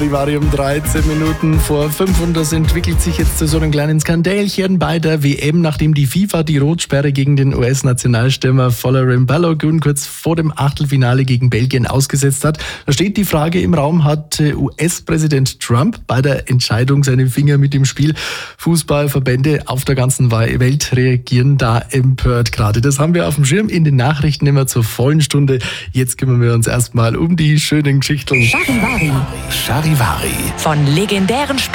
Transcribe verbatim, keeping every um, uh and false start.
Charivari um dreizehn Minuten vor fünf und das entwickelt sich jetzt zu so einem kleinen Skandälchen bei der W M, nachdem die FIFA die Rotsperre gegen den U S-Nationalstürmer Folarin Balogun kurz vor dem Achtelfinale gegen Belgien ausgesetzt hat. Da steht die Frage im Raum, hat U S-Präsident Trump bei der Entscheidung seine Finger mit im Spiel? Fußballverbände auf der ganzen Welt reagieren da empört gerade. Das haben wir auf dem Schirm in den Nachrichten immer zur vollen Stunde. Jetzt kümmern wir uns erstmal um die schönen Geschichten. Charivari. Charivari. Von legendären Spielen